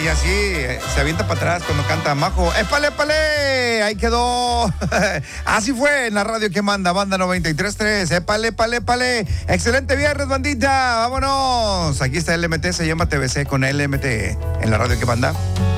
y así se avienta para atrás cuando canta Majo. ¡Épale, épale! Ahí quedó. Así fue en la radio que manda, Banda 93.3. ¡Épale, épale, épale! Excelente viernes, bandita. Vámonos. Aquí está LMT, se llama TBC con LMT en la radio que manda.